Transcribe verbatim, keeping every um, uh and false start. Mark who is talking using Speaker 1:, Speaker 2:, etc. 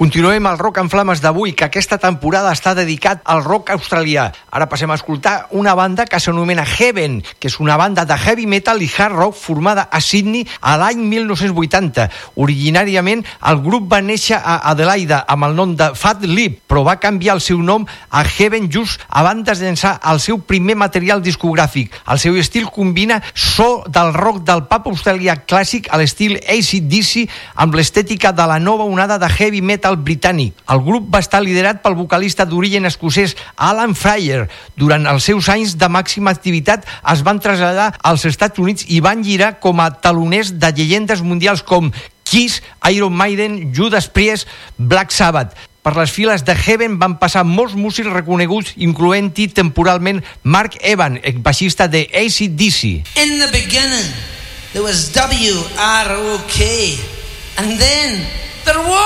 Speaker 1: Continuem el Rock en Flames d'avui, que aquesta temporada està dedicat al rock australià. Ara passem a escoltar una banda que s'anomena Heaven, que és una banda de heavy metal i hard rock formada a Sydney a l'any mil nou-cents vuitanta. Originàriament, el grup va néixer a Adelaida amb el nom de Fat Lip, però va canviar el seu nom a Heaven just abans de llançar el seu primer material discogràfic. El seu estil combina so del rock del pop australià clàssic a l'estil A C D C amb l'estètica de la nova onada de heavy metal britànic. El grup va estar liderat pel vocalista d'origen escocès Alan Freyer. Durant els seus anys de màxima activitat es van traslladar als Estats Units i van girar com a taloners de llegendes mundials com Kiss, Iron Maiden, Judas Priest, Black Sabbath. Per les files de Heaven van passar molts músics reconeguts, incloent-hi temporalment Mark Evan, baixista de A C D C.
Speaker 2: In the beginning, there was W R O K, and then there was